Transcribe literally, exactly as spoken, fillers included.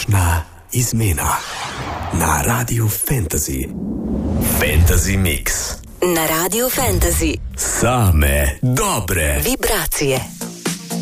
Zvočna izmena na Radiu Fantasy. Fantasy Mix. Na Radiu Fantasy. Same dobre vibracije.